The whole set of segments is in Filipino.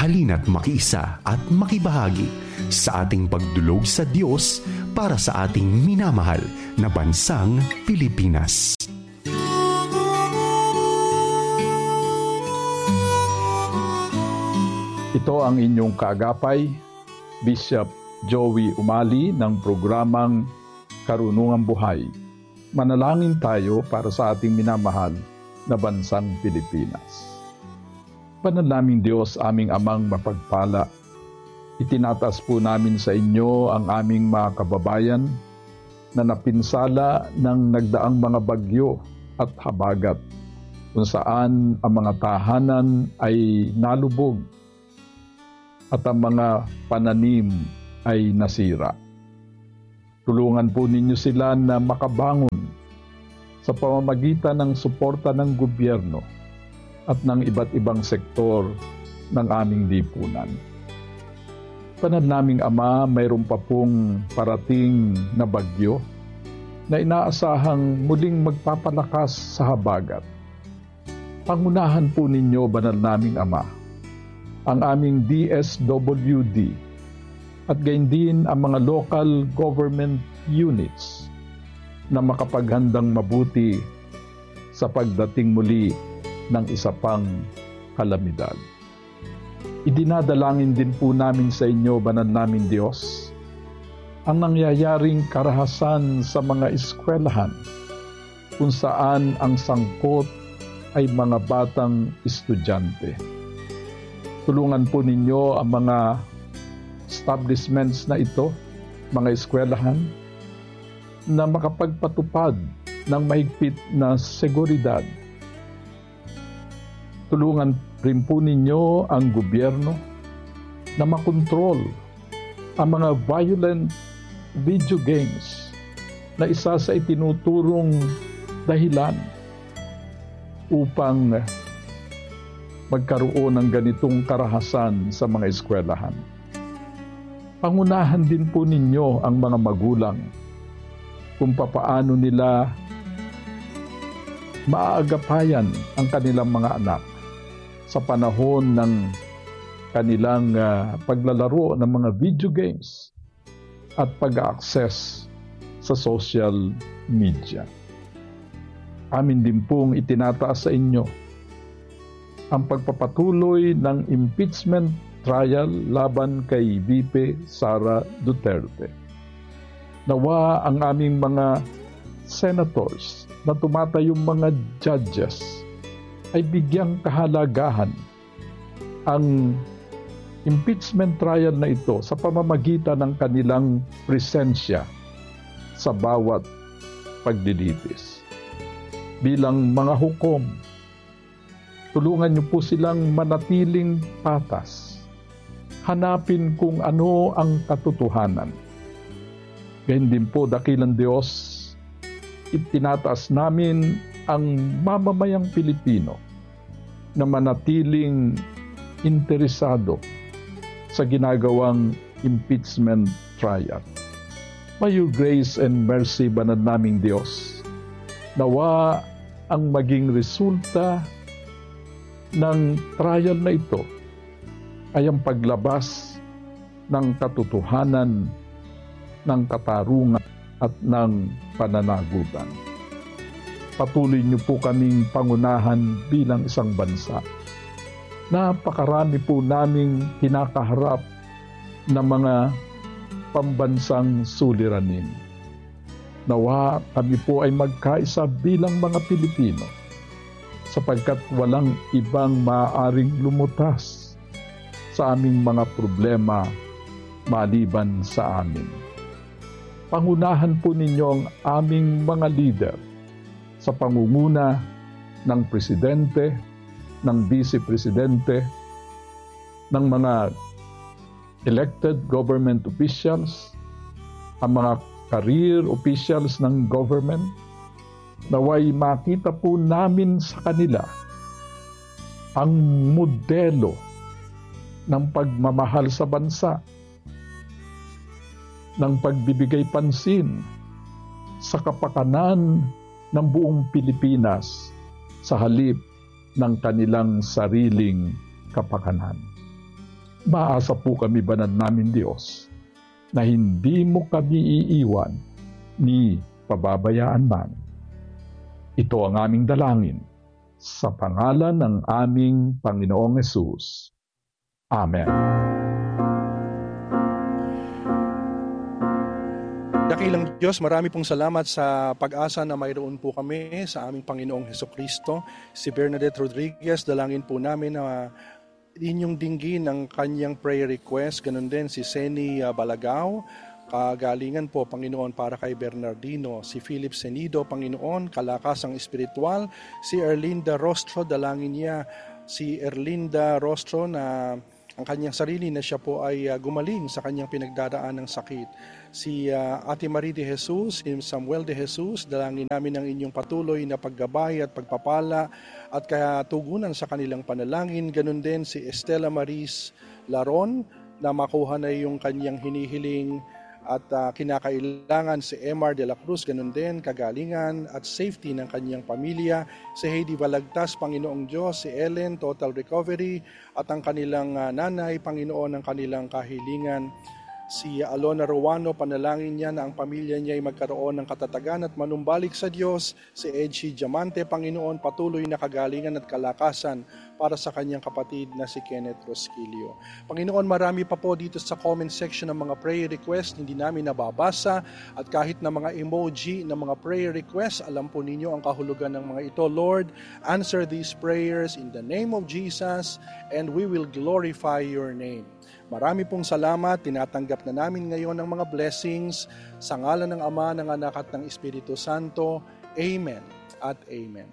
Halina't makiisa at makibahagi sa ating pagdulog sa Diyos para sa ating minamahal na bansang Pilipinas. Ito ang inyong kaagapay, Bishop Joey Umali ng programang Karunungang Buhay. Manalangin tayo para sa ating minamahal na bansang Pilipinas. Banal naming Diyos, aming Amang mapagpala, itinatas po namin sa inyo ang aming mga kababayan na napinsala ng nagdaang mga bagyo at habagat, kung saan ang mga tahanan ay nalubog at ang mga pananim ay nasira. Tulungan po ninyo sila na makabangon sa pamamagitan ng suporta ng gobyerno at ng iba't ibang sektor ng aming lipunan. Banal naming Ama, mayroon pa pong parating na bagyo na inaasahang muling magpapalakas sa habagat. Pangunahan po ninyo, banal naming Ama, ang aming DSWD at gayon din ang mga local government units na makapaghandang mabuti sa pagdating muli ng isa pang kalamidad. Idinadalangin din po namin sa inyo, banal namin Diyos, ang nangyayaring karahasan sa mga eskwelahan kung saan ang sangkot ay mga batang estudyante. Tulungan po ninyo ang mga establishments na ito, mga eskwelahan, na makapagpatupad ng mahigpit na seguridad. Tulungan rin po ninyo ang gobyerno na makontrol ang mga violent video games na isa sa itinuturong dahilan upang magkaroon ng ganitong karahasan sa mga eskwelahan. Pangunahan din po ninyo ang mga magulang kung papaano nila maaagapayan ang kanilang mga anak sa panahon ng kanilang paglalaro ng mga video games at pag-access sa social media. Amin din pong itinataas sa inyo ang pagpapatuloy ng impeachment trial laban kay VP Sara Duterte. Nawa ang aming mga senators na tumatayong mga judges ay bigyang kahalagahan ang impeachment trial na ito sa pamamagitan ng kanilang presensya sa bawat paglilitis. Bilang mga hukom, tulungan niyo po silang manatiling patas. Hanapin kung ano ang katotohanan. Gayun din po, dakilang Diyos, itinataas namin ang mamamayang Pilipino na manatiling interesado sa ginagawang impeachment trial. May your grace and mercy, banal naming Diyos, nawa ang maging resulta ng trial na ito ay ang paglabas ng katotohanan, ng katarungan at ng pananagutan. Patuloy niyo po kaming pangunahan bilang isang bansa. Napakarami po naming kinakaharap na mga pambansang suliranin. Nawa kami po ay magkaisa bilang mga Pilipino sapagkat walang ibang maaaring lumutas sa aming mga problema maliban sa amin. Pangunahan po ninyo ang aming mga leader sa pangunguna ng presidente, ng vice-presidente, ng mga elected government officials, ang mga career officials ng government, naway makita po namin sa kanila ang modelo ng pagmamahal sa bansa, ng pagbibigay pansin sa kapakanan ng buong Pilipinas sa halip ng kanilang sariling kapakanan. Maasa po kami banal namin Diyos na hindi mo kami iiwan ni pababayaan man. Ito ang aming dalangin sa pangalan ng aming Panginoong Hesus. Amen. Dakilang Diyos, marami pong salamat sa pag-asa na mayroon po kami sa aming Panginoong Hesukristo. Si Bernadette Rodriguez, dalangin po namin na inyong dinggin ang kanyang prayer request. Ganun din si Seni Balagao, kagalingan po, Panginoon, para kay Bernardino. Si Philip Senido, Panginoon, kalakasang espiritual. Si Erlinda Rostro, dalangin niya si Erlinda Rostro na ang kanyang sarili na siya po ay gumaling sa kanyang pinagdadaan ng sakit. Si Ate Marie de Jesus, si Samuel de Jesus, dalangin namin ang inyong patuloy na paggabay at pagpapala at katugunan sa kanilang panalangin. Ganun din si Estela Maris Laron na makuha na yung kanyang hinihiling at kinakailangan. Si Emar de la Cruz, ganun din, kagalingan at safety ng kanyang pamilya. Si Heidi Balagtas, Panginoong Diyos. Si Ellen, total recovery. At ang kanilang nanay, Panginoon, ang kanilang kahilingan. Si Alona Ruano, panalangin niya na ang pamilya niya ay magkaroon ng katatagan at manumbalik sa Diyos. Si Edgy Diamante, Panginoon, patuloy na kagalingan at kalakasan para sa kanyang kapatid na si Kenneth Rosquilio. Panginoon, marami pa po dito sa comment section ng mga prayer request, hindi namin nababasa, at kahit na mga emoji ng mga prayer request, alam po ninyo ang kahulugan ng mga ito. Lord, answer these prayers in the name of Jesus, and we will glorify your name. Marami pong salamat, tinatanggap na namin ngayon ang mga blessings sa ngalan ng Ama, ng Anak at ng Espiritu Santo. Amen at Amen.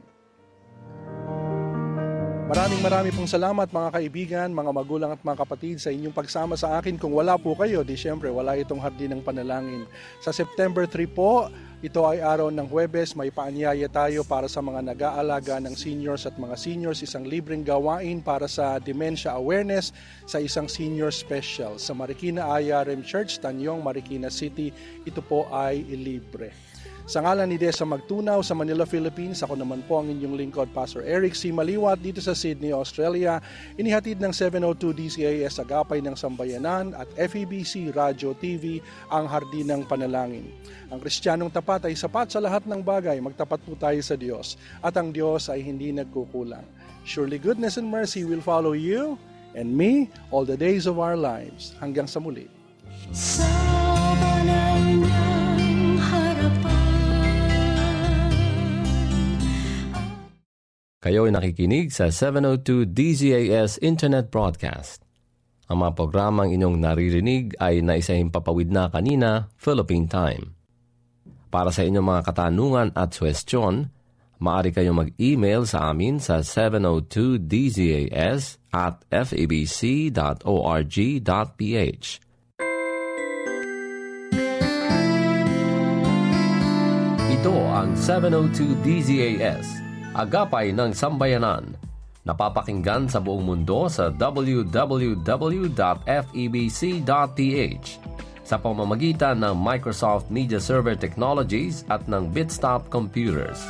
Maraming pong salamat mga kaibigan, mga magulang at mga kapatid sa inyong pagsama sa akin. Kung wala po kayo, di syempre wala itong hardin ng panalangin. Sa September 3 po, ito ay araw ng Huwebes, may paanyaya tayo para sa mga nag-aalaga ng seniors at mga seniors, isang libreng gawain para sa dementia awareness sa isang senior special. Sa Marikina IRM Church, Tanyong, Marikina City, ito po ay libre. Sa ngalan ni Desa Magtunaw sa Manila, Philippines, ako naman po ang inyong lingkod, Pastor Eric C. Maliwat, dito sa Sydney, Australia. Inihatid ng 702 DCAS Agapay ng Sambayanan at FEBC Radio TV ang Hardin ng Panalangin. Ang Kristiyanong tapat ay sapat sa lahat ng bagay. Magtapat po tayo sa Diyos at ang Diyos ay hindi nagkukulang. Surely goodness and mercy will follow you and me all the days of our lives. Hanggang sa muli. Sa banal ng harapan. Kayo ay nakikinig sa 702 DZAS Internet Broadcast. Ang mga programang inyong naririnig ay naisahimpapawid na kanina, Philippine Time. Para sa inyong mga katanungan at suwestyon, maaari kayong mag-email sa amin sa 702dzas@febc.org.ph. Ito ang 702 DZAS, Agapay ng Sambayanan. Napapakinggan sa buong mundo sa www.febc.ph sa pamamagitan ng Microsoft Media Server Technologies at ng Bitstop Computers.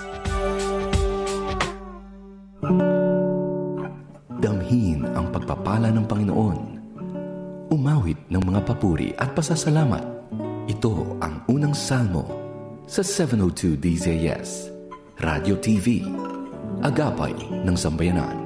Damhin ang pagpapala ng Panginoon. Umawit ng mga papuri at pasasalamat. Ito ang unang salmo sa 702 DZAS, Radio TV, Agapay ng Sambayanan.